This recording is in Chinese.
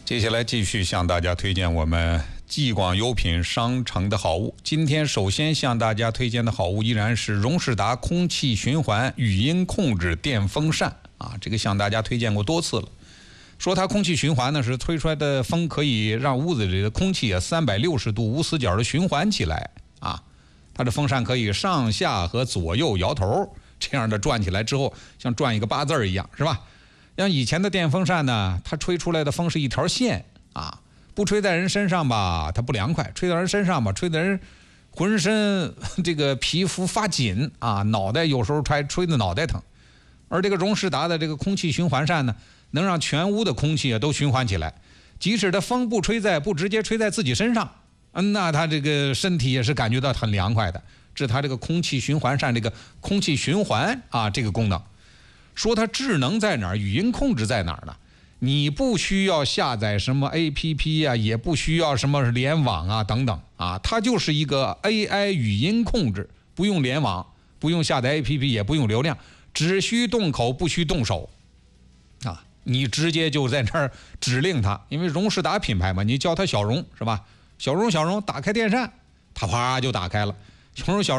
接下来继续向大家推荐我们继广优品商城的好物。今天首先向大家推荐的好物依然是荣仕达空气循环语音控制电风扇啊，这个向大家推荐过多次了。说它空气循环呢，是吹出来的风可以让屋子里的空气360度无死角的循环起来啊。它的风扇可以上下和左右摇头，这样的转起来之后像转一个8字一样，是吧？像以前的电风扇呢，它吹出来的风是一条线啊，不吹在人身上吧，它不凉快；吹在人身上吧，吹在人浑身这个皮肤发紧啊，脑袋有时候吹的脑袋疼。而这个荣仕达的这个空气循环扇呢，能让全屋的空气都循环起来，即使它风不直接吹在自己身上，那它这个身体也是感觉到很凉快的。这是它这个空气循环扇这个空气循环啊这个功能。说它智能在哪儿，语音控制在哪儿呢？你不需要下载什么 APP 啊，也不需要什么联网啊等等啊，它就是一个 AI 语音控制，不用联网，不用下载 APP， 也不用流量，只需动口不需动手啊，你直接就在那儿指令它，因为荣仕达品牌嘛，你叫它小荣是吧？小荣打开电扇，它啪就打开了。小荣